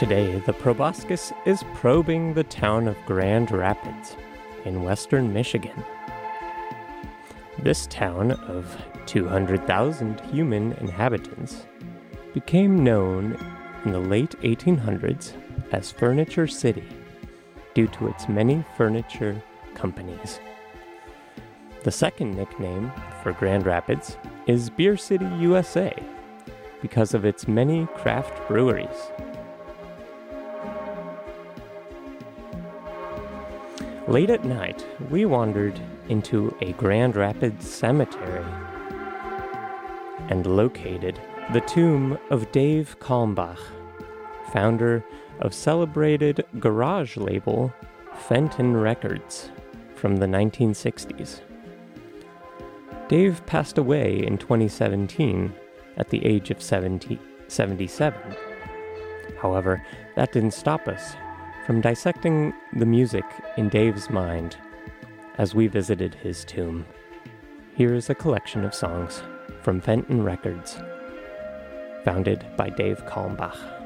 Today, the proboscis is probing the town of Grand Rapids in western Michigan. This town of 200,000 human inhabitants became known in the late 1800s as Furniture City due to its many furniture companies. The second nickname for Grand Rapids is Beer City, USA, because of its many craft breweries. Late at night, we wandered into a Grand Rapids cemetery and located the tomb of Dave Kalmbach, founder of celebrated garage label Fenton Records from the 1960s. Dave passed away in 2017 at the age of 77. However, that didn't stop us from dissecting the music in Dave's mind as we visited his tomb. Here is a collection of songs from Fenton Records, founded by Dave Kalmbach.